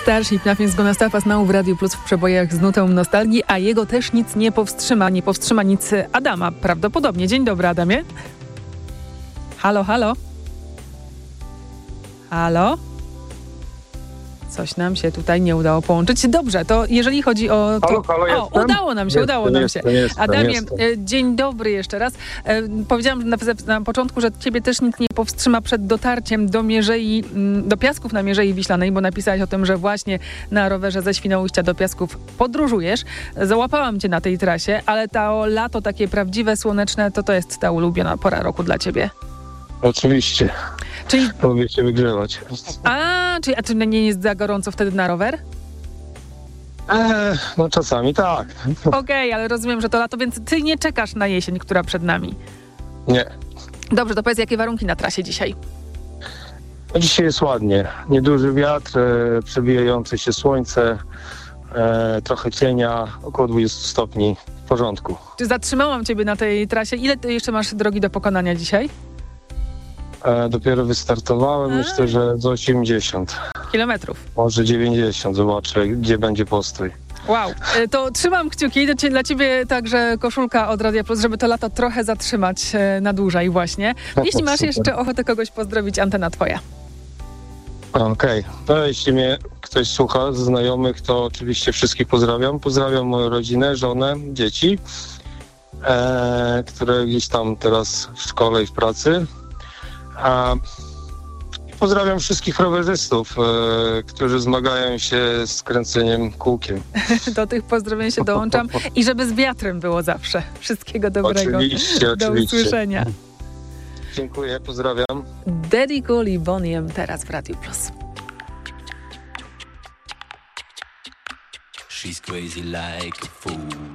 Starship, Nothing's Gonna Stop Us Now w Radiu Plus w przebojach z nutą nostalgii, a jego też nic nie powstrzyma. Nie powstrzyma nic Adama prawdopodobnie. Dzień dobry, Adamie. Halo, halo? Halo? Coś nam się tutaj nie udało połączyć. Dobrze, to jeżeli chodzi o... To... Halo, udało nam się. Adamie, jestem. dzień dobry jeszcze raz. Powiedziałam na początku, że ciebie też nic nie powstrzyma przed dotarciem do Mierzei, do Piasków na Mierzei Wiślanej, bo napisałeś o tym, że właśnie na rowerze ze Świnoujścia do Piasków podróżujesz. Załapałam cię na tej trasie, ale to lato takie prawdziwe, słoneczne, to jest ta ulubiona pora roku dla ciebie. Oczywiście. Czyli... Lubię się wygrzewać. A czy nie jest za gorąco wtedy na rower? No czasami tak. Okej, ale rozumiem, że to lato, więc ty nie czekasz na jesień, która przed nami. Nie. Dobrze, to powiedz, jakie warunki na trasie dzisiaj? No dzisiaj jest ładnie. Nieduży wiatr, przebijające się słońce, trochę cienia, około 20 stopni. W porządku. Czy zatrzymałam ciebie na tej trasie? Ile ty jeszcze masz drogi do pokonania dzisiaj? Dopiero wystartowałem, myślę, że z 80. Kilometrów. Może 90, zobaczę, gdzie będzie postój. Wow, to trzymam kciuki. Dla ciebie także koszulka od Radia Plus, żeby to lato trochę zatrzymać na dłużej właśnie. Jeśli masz jeszcze ochotę kogoś pozdrowić, antena twoja. Okej. No jeśli mnie ktoś słucha z znajomych, to oczywiście wszystkich pozdrawiam. Pozdrawiam moją rodzinę, żonę, dzieci, które gdzieś tam teraz w szkole i w pracy. Pozdrawiam wszystkich rowerzystów, którzy zmagają się z kręceniem kółkiem. Do tych pozdrowień się dołączam i żeby z wiatrem było zawsze. Wszystkiego dobrego. Oczywiście. Do usłyszenia. Dziękuję, pozdrawiam. Daddy Cool i Bonnie M teraz w Radiu Plus. She's crazy like a fool.